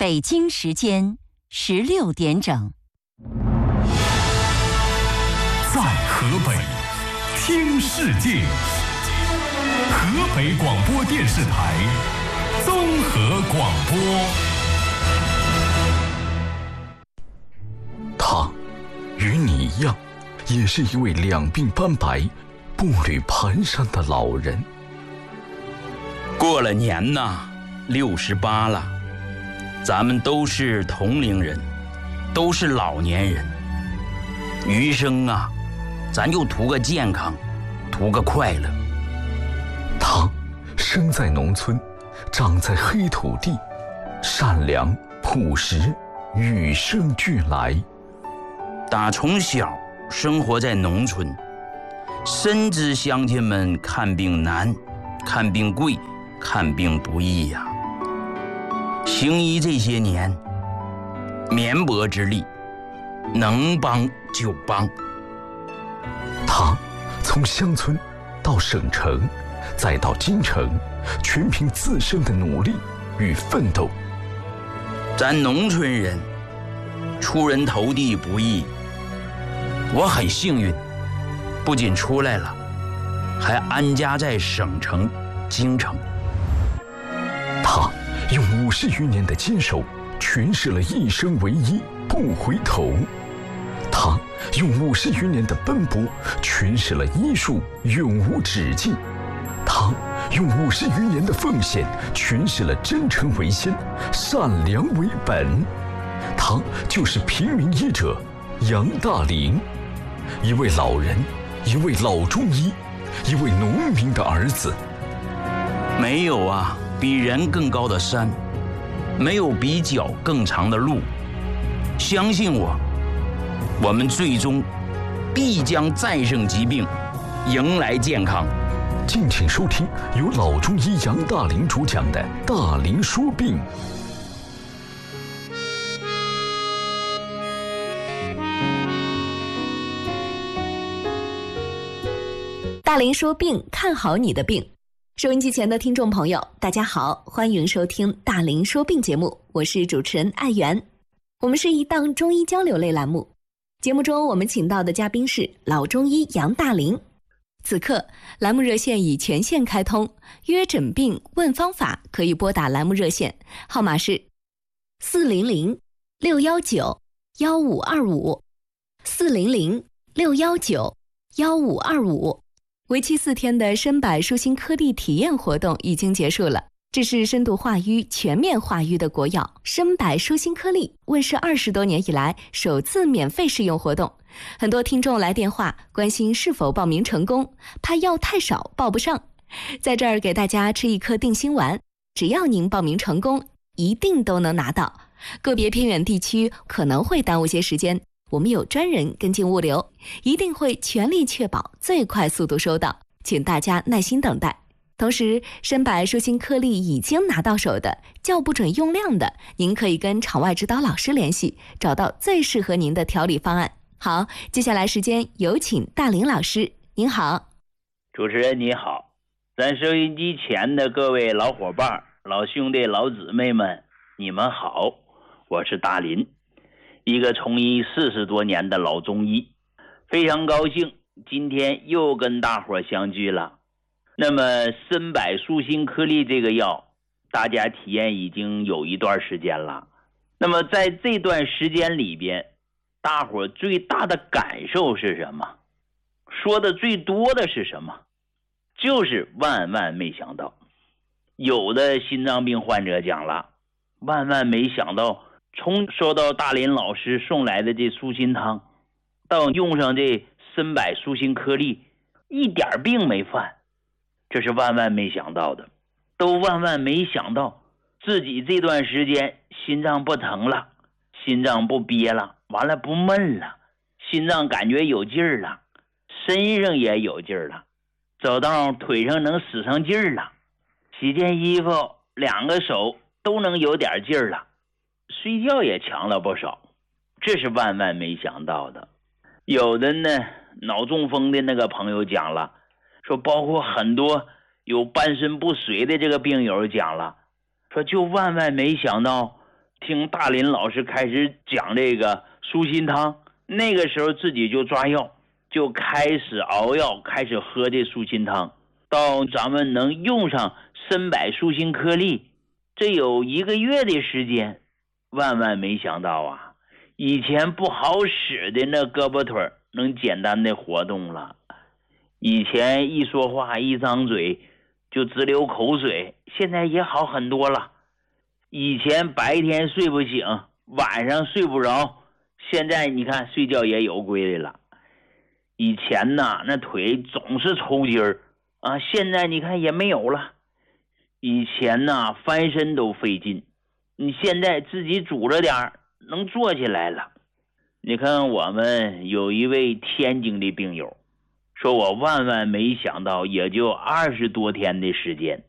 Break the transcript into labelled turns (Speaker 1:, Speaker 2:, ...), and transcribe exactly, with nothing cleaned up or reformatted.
Speaker 1: 北京时间十六点整。
Speaker 2: 在河北听世界，河北广播电视台综合广播。他与你一样，也是一位两鬓斑白、步履蹒跚的老人。
Speaker 3: 过了年呐，六十八了，咱们都是同龄人，都是老年人。余生啊，咱就图个健康，图个快乐。
Speaker 2: 他生在农村，长在黑土地，善良朴实，与生俱来。
Speaker 3: 打从小生活在农村，深知乡亲们看病难，看病贵，看病不易呀、啊。行医这些年，绵薄之力，能帮就帮。
Speaker 2: 他从乡村到省城，再到京城，全凭自身的努力与奋斗。
Speaker 3: 咱农村人出人头地不易，我很幸运，不仅出来了，还安家在省城京城。
Speaker 2: 他用五十余年的坚守诠释了一生为一不回头，他用五十余年的奔波诠释了医术永无止境，他用五十余年的奉献诠释了真诚为先，善良为本。他就是平民医者杨大林，一位老人，一位老中医，一位农民的儿子。
Speaker 3: 没有啊比人更高的山，没有比脚更长的路。相信我，我们最终必将战胜疾病，迎来健康。
Speaker 2: 敬请收听由老中医杨大林主讲的《大林说病》。
Speaker 4: 大林说病，看好你的病。收音机前的听众朋友，大家好，欢迎收听大林说病节目，我是主持人艾媛。我们是一档中医交流类栏目，节目中我们请到的嘉宾是老中医杨大林。此刻栏目热线已全线开通，约诊病问方法可以拨打栏目热线，号码是四零零六幺九幺五二五四零零六幺九幺五二五。为期四天的深柏舒心颗粒体验活动已经结束了，这是深度化瘀、全面化瘀的国药深柏舒心颗粒问世二十多年以来首次免费试用活动。很多听众来电话关心是否报名成功，怕药太少报不上。在这儿给大家吃一颗定心丸，只要您报名成功，一定都能拿到。个别偏远地区可能会耽误些时间，我们有专人跟进物流，一定会全力确保最快速度收到，请大家耐心等待。同时，深柏舒心颗粒已经拿到手的，叫不准用量的，您可以跟场外指导老师联系，找到最适合您的调理方案。好，接下来时间有请大林老师。您好。
Speaker 5: 主持人你好，咱收音机前的各位老伙伴、老兄弟、老姊妹们，你们好，我是大林，一个从医四十多年的老中医，非常高兴今天又跟大伙相聚了。那么深柏舒心颗粒这个药，大家体验已经有一段时间了。那么在这段时间里边，大伙最大的感受是什么？说的最多的是什么？就是万万没想到。有的心脏病患者讲了，万万没想到，从收到大林老师送来的这舒心汤，到用上这深柏舒心颗粒，一点病没犯，这是万万没想到的。都万万没想到自己这段时间心脏不疼了，心脏不憋了，完了不闷了，心脏感觉有劲儿了，身上也有劲儿了，走道腿上能使上劲儿了，洗件衣服两个手都能有点劲儿了，睡觉也强了不少，这是万万没想到的。有的呢，脑中风的那个朋友讲了，说包括很多有半身不遂的这个病友讲了，说就万万没想到听大林老师开始讲这个舒心汤，那个时候自己就抓药，就开始熬药，开始喝这舒心汤，到咱们能用上参柏舒心颗粒，这有一个月的时间。万万没想到啊，以前不好使的那胳膊腿能简单的活动了。以前一说话一张嘴就直流口水，现在也好很多了。以前白天睡不醒，晚上睡不着，现在你看睡觉也有规律了。以前呐，那腿总是抽筋儿啊，现在你看也没有了。以前呐，翻身都费劲，你现在自己拄着点能坐起来了。你看我们有一位天津的病友说，我万万没想到也就二十多天的时间，